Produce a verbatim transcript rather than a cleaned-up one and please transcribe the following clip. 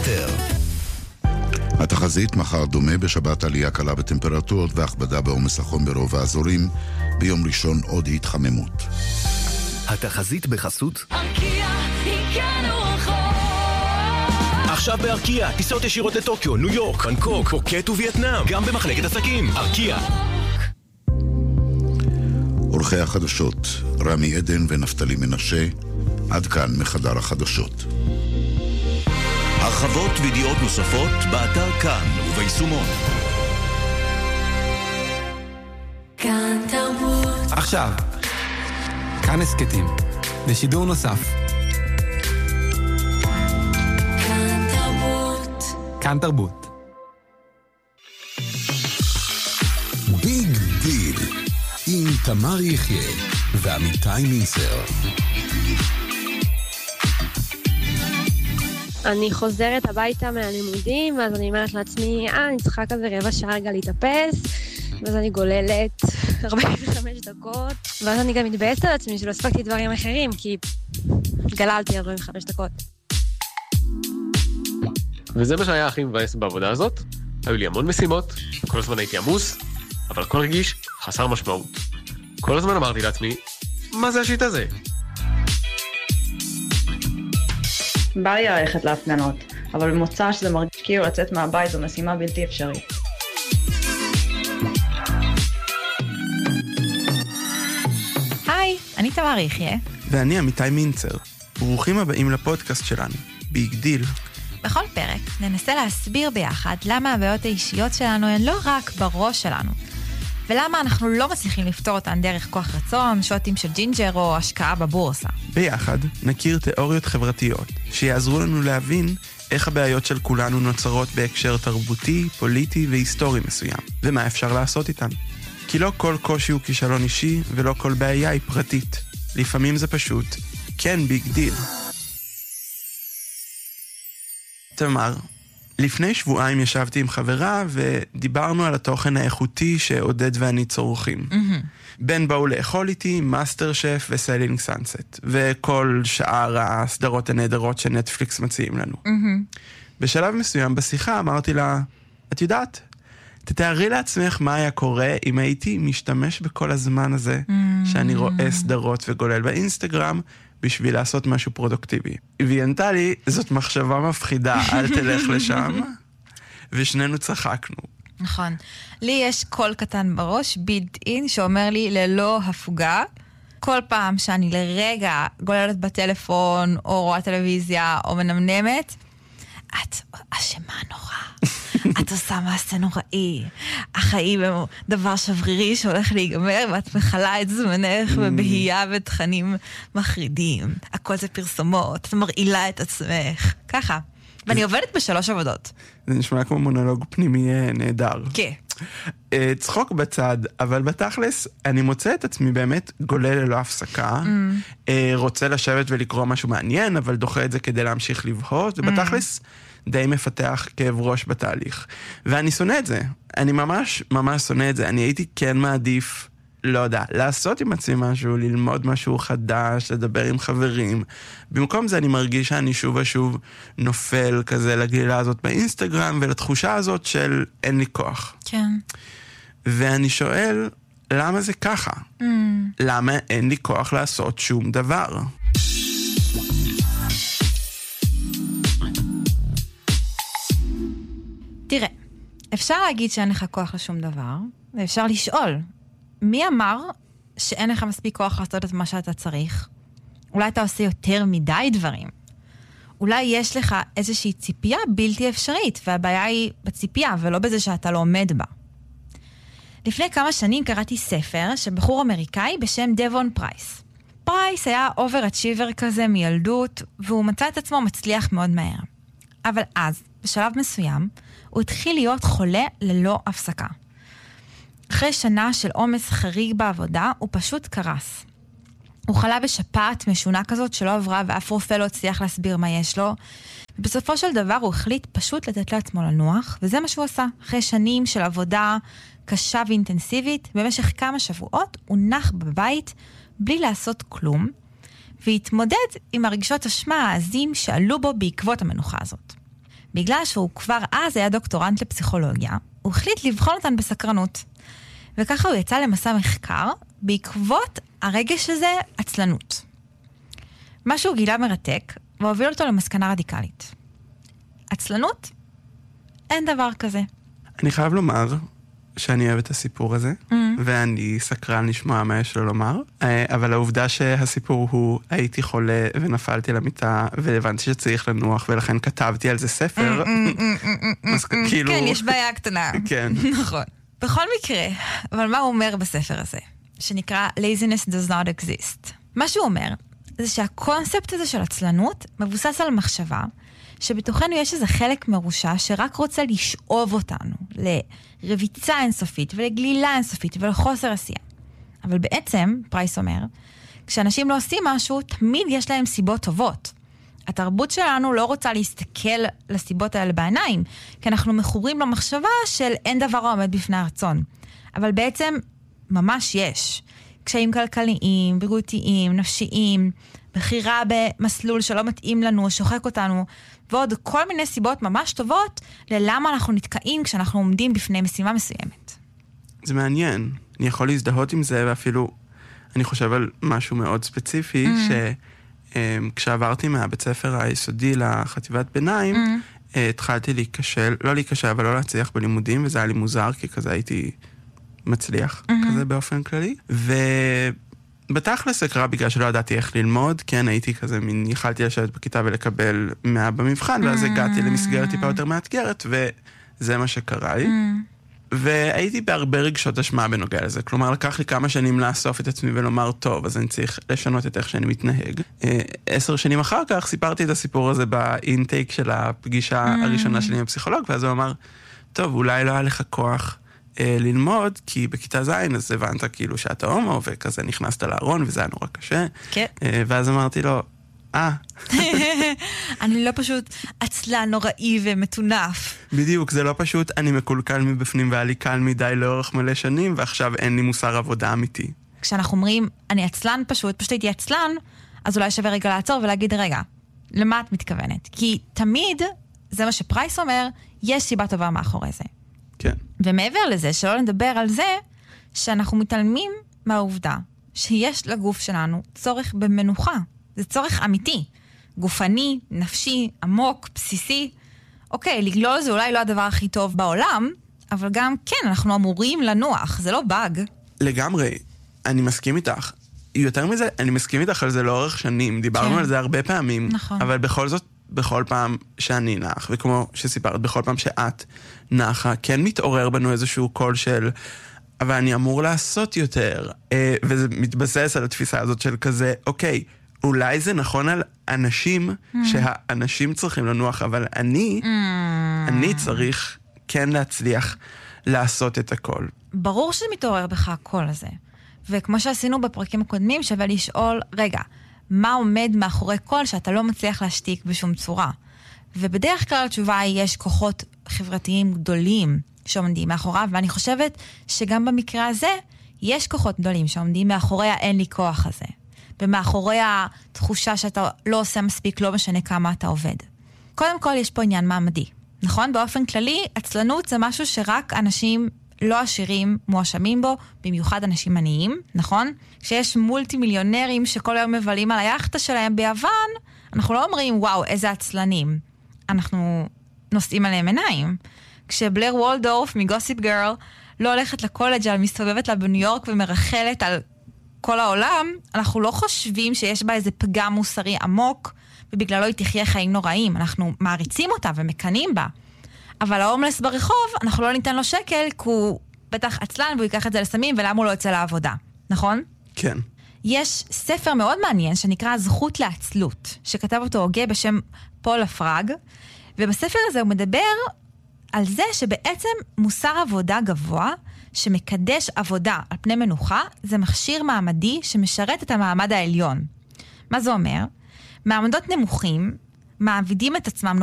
יותר. התחזית מחר דומה, בשבת עלייה קלה בטמפרטורות והכבדה בעומס החום ברוב האזורים, ביום ראשון עוד התחממות. התחזית בחסות ארקיע, הגענו רחוק. עכשיו בארקיע, טיסות ישירות לטוקיו, ניו יורק, בנקוק, פוקט ווייטנאם, גם במחלקת עסקים. ארקיע. אורחי החדשות, רמי עדן ונפתלי מנשה, עד כאן מחדר החדשות. הרחבות וידיעות נוספות באתר כאן וביישומון. כאן תרבות. עכשיו, כאן הסקטים, בשידור נוסף. כאן תרבות. כאן תרבות. ביג דיל עם תמר יחיה ועמיתי מינסר. אני חוזרת הביתה מהלימודים, אז אני אומרת לעצמי, אה, אני צריכה כזה רבע שעה רגע להתאפס, ואז אני גוללת ארבעים וחמש דקות, ואז אני גם מתבאסת על עצמי שלא הספקתי דברים אחרים, כי גללתי ארבעים וחמש דקות. וזה מה שהיה הכי מבאס בעבודה הזאת. היו לי המון משימות, כל הזמן הייתי עמוס, אבל הכל רגיש חסר משמעות. כל הזמן אמרתי לעצמי, מה זה השיט הזה? בא לי ללכת להפגנות, אבל במוצא שזה מרגיש כאילו לצאת מהבית זו משימה בלתי אפשרית. היי, אני תמר יחיה. ואני עמיתי מינצר. ברוכים הבאים לפודקאסט שלנו, ביג דיל. בכל פרק ננסה להסביר ביחד למה הבעיות האישיות שלנו הן לא רק בראש שלנו, ולמה אנחנו לא מצליחים לפתור אותן דרך כוח רצון, שוטים של ג'ינג'ר או השקעה בבורסה. ביחד נכיר תיאוריות חברתיות שיעזרו לנו להבין איך הבעיות של כולנו נוצרות בהקשר תרבותי, פוליטי והיסטורי מסוים, ומה אפשר לעשות איתן. כי לא כל קושי הוא כישלון אישי ולא כל בעיה היא פרטית. לפעמים זה פשוט כן ביג דיל. תמר, לפני שבועיים ישבתי עם חברה ודיברנו על התוכן האיכותי שעודד ואני צורכים. Mm-hmm. בין באו לאכול איתי, מאסטר שף וסיילינג סאנסט, וכל שאר הסדרות הנהדרות שנטפליקס מציעים לנו. Mm-hmm. בשלב מסוים בשיחה אמרתי לה, את יודעת, תתארי לעצמך מה היה קורה אם הייתי משתמש בכל הזמן הזה mm-hmm. שאני רואה סדרות וגולל באינסטגרם, בשביל לעשות משהו פרודוקטיבי. והיא ענתה לי, זאת מחשבה מפחידה, אל תלך לשם, ושנינו צחקנו. נכון. לי יש קול קטן בראש, בילט אין, שאומר לי ללא הפוגה. כל פעם שאני לרגע גוללת בטלפון, או רואה טלוויזיה, או מנמנמת, את אשמה נורא. את עושה מעשה נוראי. החיים הם דבר שברירי שהולך להיגמר, ואת מחלה את זמנך בבהייה ותכנים מחרידים. הכל זה פרסומות, את מרעילה את עצמך. ככה. ואני עובדת בשלוש עבודות. זה נשמע כמו מונולוג פנימי נהדר. כן. צחוק בצד, אבל בתכלס אני מוצא את עצמי באמת גולל ללא הפסקה, רוצה לשבת ולקרוא משהו מעניין, אבל דוחה את זה כדי להמשיך לבהות, ובתכלס די מפתח כאב ראש בתהליך. ואני שונא את זה. אני ממש ממש שונא את זה. אני הייתי כן מעדיף, לא יודע, לעשות עם עצמי משהו, ללמוד משהו חדש, לדבר עם חברים. במקום זה אני מרגיש שאני שוב ושוב נופל כזה לגלילה הזאת באינסטגרם, ולתחושה הזאת של אין לי כוח. כן. ואני שואל, למה זה ככה? Mm. למה אין לי כוח לעשות שום דבר? תראה, אפשר להגיד שאין לך כוח לשום דבר, ואפשר לשאול, מי אמר שאין לך מספיק כוח לעשות את מה שאתה צריך? אולי אתה עושה יותר מדי דברים. אולי יש לך איזושהי ציפייה בלתי אפשרית, והבעיה היא בציפייה ולא בזה שאתה לא עומד בה. לפני כמה שנים קראתי ספר של בחור אמריקאי בשם דבון פרייס. פרייס היה אובר-אצ'יבר כזה מילדות, והוא מצא את עצמו מצליח מאוד מהר. אבל אז, בשלב מסוים, הוא התחיל להיות חולה ללא הפסקה. אחרי שנה של עומס חריג בעבודה, הוא פשוט קרס. הוא חלה בשפעת משונה כזאת שלא עברה, ואף רופא לא הצליח להסביר מה יש לו. ובסופו של דבר הוא החליט פשוט לתת לעצמו לנוח, וזה מה שהוא עשה. אחרי שנים של עבודה קשה ואינטנסיבית, במשך כמה שבועות הוא נח בבית בלי לעשות כלום, והתמודד עם הרגשות אשמה העזים שעלו בו בעקבות המנוחה הזאת. בגלל שהוא כבר אז היה דוקטורנט לפסיכולוגיה, הוא החליט לבחון אותן בסקרנות. וככה הוא יצא למסע מחקר בעקבות הרגש הזה, עצלנות. מה שהוא גילה מרתק, והוביל אותו למסקנה רדיקלית. עצלנות? אין דבר כזה. אני חייב לומר שאני אוהב את הסיפור הזה, mm. ואני סקרן לשמוע מה יש לו לומר, אבל העובדה שהסיפור הוא, הייתי חולה ונפלתי למיטה, והבנתי שצריך לנוח, ולכן כתבתי על זה ספר. כן, יש בעיה קטנה. כן. נכון. בכל מקרה, אבל מה הוא אומר בספר הזה? שנקרא Laziness does not exist. מה שהוא אומר, זה שהקונספט הזה של עצלנות מבוסס על מחשבה, שבתוכנו יש איזה חלק מרושע שרק רוצה לשאוב אותנו לרביצה אינסופית ולגלילה אינסופית ולחוסר עשייה. אבל בעצם, פרייס אומר, כשאנשים לא עושים משהו, תמיד יש להם סיבות טובות. התרבות שלנו לא רוצה להסתכל לסיבות האלה בעיניים, כי אנחנו מחוברים למחשבה של אין דבר העומד בפני הרצון. אבל בעצם ממש יש. קשיים כלכליים, בריאותיים, נפשיים, בחירה במסלול שלא מתאים לנו, שוחק אותנו, ועוד כל מיני סיבות ממש טובות ללמה אנחנו נתקעים כשאנחנו עומדים בפני משימה מסוימת. זה מעניין. אני יכול להזדהות עם זה, ואפילו אני חושב על משהו מאוד ספציפי, mm. שכשעברתי מהבית ספר היסודי לחטיבת ביניים, mm. התחלתי להיכשל, לא להיכשל, אבל לא להצליח בלימודים, וזה היה לי מוזר, כי כזה הייתי מצליח, mm-hmm. כזה באופן כללי. ו... בתכלס זה קרה בגלל שלא ידעתי איך ללמוד, כן, הייתי כזה, מין, יכלתי לשבת בכיתה ולקבל מאה במבחן, ואז הגעתי למסגרת טיפה יותר מאתגרת, וזה מה שקרה לי. והייתי בהרבה רגשות אשמה בנוגע לזה, כלומר, לקח לי כמה שנים לאסוף את עצמי ולומר, טוב, אז אני צריך לשנות את איך שאני מתנהג. עשר שנים אחר כך סיפרתי את הסיפור הזה באינטייק של הפגישה הראשונה שלי עם הפסיכולוג, ואז הוא אמר, טוב, אולי לא היה לך כוח ללמוד, כי בכיתה זין אז הבנת כאילו שאתה הומו, וכזה נכנסת לארון, וזה היה נורא קשה. כן. ואז אמרתי לו, אה. אני לא פשוט עצלן נוראי ומתונף. בדיוק, זה לא פשוט, אני מקולקל מבפנים, והיה לי קל מדי לאורך מלא שנים, ועכשיו אין לי מוסר עבודה אמיתי. כשאנחנו אומרים, אני עצלן פשוט, פשוט הייתי עצלן, אז אולי שווה רגע לעצור ולהגיד, רגע, למה את מתכוונת? כי תמיד, זה מה שפרייס אומר, יש סיבה טובה מאחורי זה. כן. ומעבר לזה, שלא נדבר על זה, שאנחנו מתעלמים מהעובדה שיש לגוף שלנו צורך במנוחה. זה צורך אמיתי. גופני, נפשי, עמוק, בסיסי. אוקיי, לגלול זה אולי לא הדבר הכי טוב בעולם, אבל גם כן, אנחנו אמורים לנוח. זה לא באג. לגמרי. אני מסכים איתך. יותר מזה, אני מסכים איתך על זה לאורך שנים. דיברנו כן. על זה הרבה פעמים. נכון. אבל בכל זאת, בכל פעם שאני נח, וכמו שסיפרת, בכל פעם שאת נחה, כן מתעורר בנו איזשהו קול של, אבל אני אמור לעשות יותר. וזה מתבסס על התפיסה הזאת של כזה, אוקיי, אולי זה נכון על אנשים, mm. שהאנשים צריכים לנוח, אבל אני, mm. אני צריך כן להצליח לעשות את הכל. ברור שזה מתעורר בך הקול הזה. וכמו שעשינו בפרקים הקודמים, שווה לשאול, רגע, מה עומד מאחורי קול שאתה לא מצליח להשתיק בשום צורה? ובדרך כלל התשובה היא, יש כוחות חברתיים גדולים שעומדים מאחוריו, ואני חושבת שגם במקרה הזה, יש כוחות גדולים שעומדים מאחורי האין לי כוח הזה. ומאחורי התחושה שאתה לא עושה מספיק, לא משנה כמה אתה עובד. קודם כל, יש פה עניין מעמדי. נכון? באופן כללי, עצלנות זה משהו שרק אנשים לא עשירים מואשמים בו, במיוחד אנשים עניים, נכון? כשיש מולטי מיליונרים שכל היום מבלים על היחטה שלהם ביוון, אנחנו לא אומרים, וואו, איזה עצלנים. אנחנו נושאים עליהם עיניים. כשבלר וולדורף מגוסיפ גרל לא הולכת לקולג' אבל מסתובבת לה בניו יורק ומרחלת על כל העולם, אנחנו לא חושבים שיש בה איזה פגם מוסרי עמוק, ובגללו היא תחיה חיים נוראים. אנחנו מעריצים אותה ומקנים בה. אבל ההומלס ברחוב, אנחנו לא ניתן לו שקל, כי הוא בטח עצלן והוא ייקח את זה לסמים, ולמה הוא לא יוצא לעבודה. נכון? כן. יש ספר מאוד מעניין שנקרא זכות לעצלות, שכתב אותו הוגה בשם פול אפרג, ובספר הזה הוא מדבר על זה שבעצם מוסר עבודה גבוה, שמקדש עבודה על פני מנוחה, זה מכשיר מעמדי שמשרת את המעמד העליון. מה זה אומר? מעמדות נמוכים מעבידים את עצמם